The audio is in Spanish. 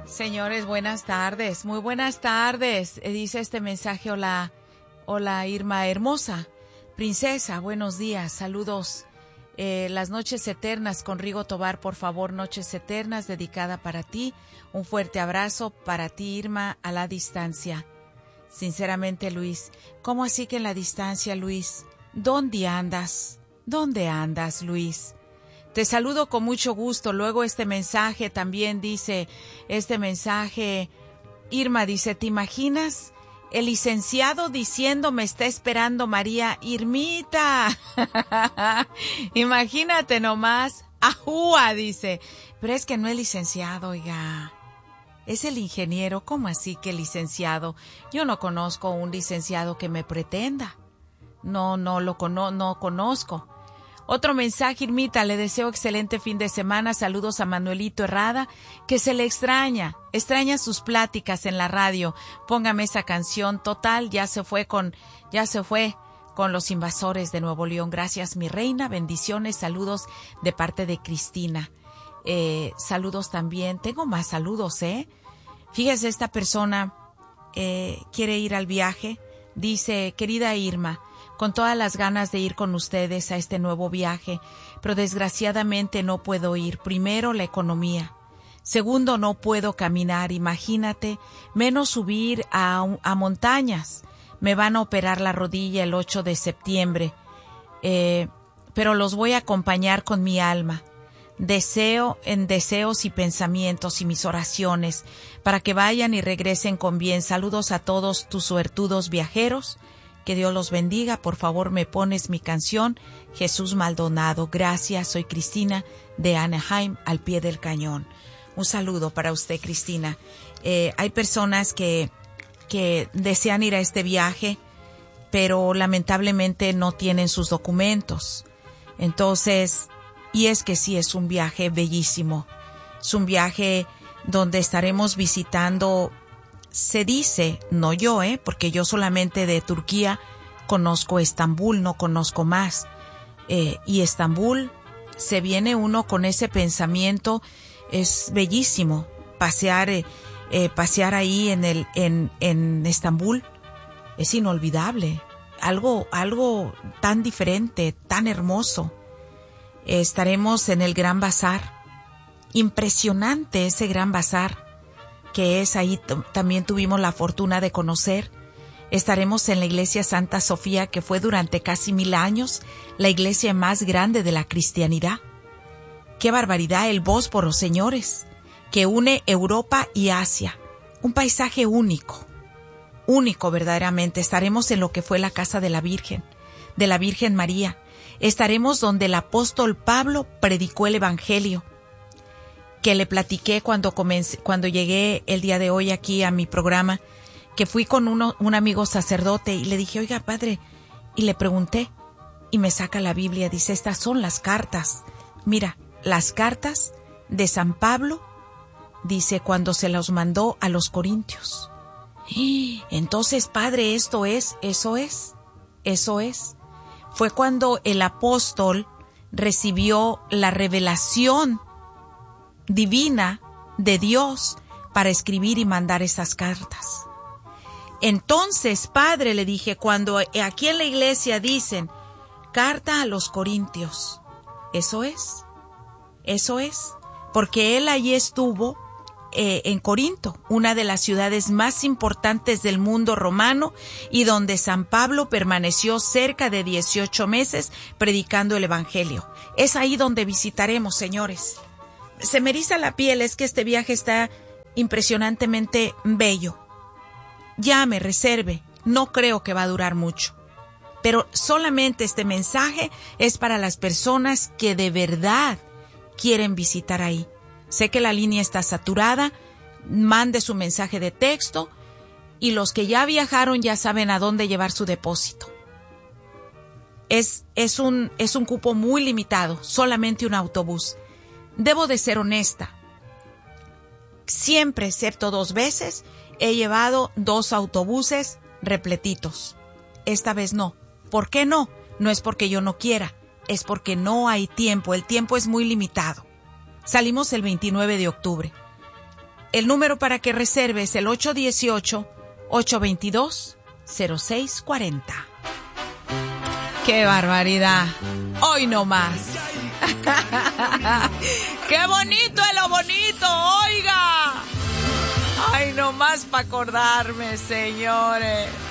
Señores, buenas tardes, muy buenas tardes. Dice este mensaje, hola Irma hermosa, princesa, buenos días, saludos. Las noches eternas con Rigo Tobar, por favor, noches eternas dedicada para ti. Un fuerte abrazo para ti, Irma, a la distancia. Sinceramente, Luis, ¿cómo así que en la distancia, Luis? ¿Dónde andas? ¿Dónde andas, Luis? Te saludo con mucho gusto. Luego este mensaje también dice, Irma dice, ¿te imaginas? El licenciado diciendo, me está esperando María. Irmita, imagínate nomás. Ajúa, dice. Pero es que no es licenciado, oiga. Es el ingeniero. ¿Cómo así que licenciado? Yo no conozco un licenciado que me pretenda. No conozco. Otro mensaje, Irmita, le deseo excelente fin de semana, saludos a Manuelito Herrada, que se le extraña sus pláticas en la radio, póngame esa canción, total, ya se fue con los invasores de Nuevo León, gracias mi reina, bendiciones, saludos de parte de Cristina, saludos también, tengo más saludos, fíjese, esta persona quiere ir al viaje, dice, querida Irma, con todas las ganas de ir con ustedes a este nuevo viaje, pero desgraciadamente no puedo ir. Primero, la economía. Segundo, no puedo caminar, imagínate, menos subir a montañas. Me van a operar la rodilla el 8 de septiembre, pero los voy a acompañar con mi alma. Deseo en deseos y pensamientos y mis oraciones para que vayan y regresen con bien. Saludos a todos tus suertudos viajeros. Que Dios los bendiga. Por favor, me pones mi canción, Jesús Maldonado. Gracias, soy Cristina de Anaheim, al pie del cañón. Un saludo para usted, Cristina. Hay personas que desean ir a este viaje, pero lamentablemente no tienen sus documentos. Entonces, y es que sí, es un viaje bellísimo. Es un viaje donde estaremos visitando. Se dice, no yo, porque yo solamente de Turquía conozco Estambul, no conozco más. Y Estambul, se viene uno con ese pensamiento, es bellísimo. Pasear ahí en Estambul es inolvidable. Algo tan diferente, tan hermoso. Estaremos en el Gran Bazar. Impresionante ese Gran Bazar. Que es ahí, también tuvimos la fortuna de conocer. Estaremos en la iglesia Santa Sofía, que fue durante casi 1000 años la iglesia más grande de la cristianidad. ¡Qué barbaridad! El Bósforo, señores, que une Europa y Asia. Un paisaje único verdaderamente. Estaremos en lo que fue la casa de la Virgen María. Estaremos donde el apóstol Pablo predicó el Evangelio, que le platiqué cuando llegué el día de hoy aquí a mi programa, que fui con un amigo sacerdote y le dije, oiga, padre, y le pregunté, y me saca la Biblia, dice, estas son las cartas. Mira, las cartas de San Pablo, dice, cuando se los mandó a los corintios. Entonces, padre, eso es. Fue cuando el apóstol recibió la revelación divina de Dios para escribir y mandar esas cartas. Entonces, padre, le dije, cuando aquí en la iglesia dicen carta a los corintios, eso es, porque él allí estuvo en Corinto, una de las ciudades más importantes del mundo romano, y donde San Pablo permaneció cerca de 18 meses predicando el Evangelio. Es ahí donde visitaremos, señores. Se me eriza la piel, es que este viaje está impresionantemente bello. Ya me reserve, no creo que va a durar mucho. Pero solamente este mensaje es para las personas que de verdad quieren visitar ahí. Sé que la línea está saturada, mande su mensaje de texto y los que ya viajaron ya saben a dónde llevar su depósito. Es un cupo muy limitado, solamente un autobús. Debo de ser honesta. Siempre, excepto 2 veces, he llevado 2 autobuses repletitos. Esta vez no. ¿Por qué no? No es porque yo no quiera, es porque no hay tiempo. El tiempo es muy limitado. Salimos el 29 de octubre. El número para que reserve es el 818-822-0640. ¡Qué barbaridad! Hoy no más. ¡Qué bonito es lo bonito! ¡Oiga! ¡Ay, no más para acordarme, señores!